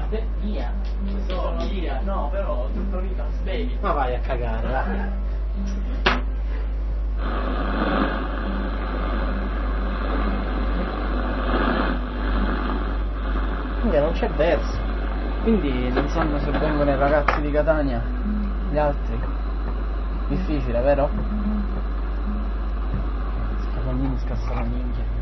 Via. Sono via. No, però tutto lì da svegli. Ma vai a cagare, vai. Quindi non c'è verso. Quindi non sanno se vengono i ragazzi di Catania, gli altri. Difficile, vero? Scapagnini scassa la minchia.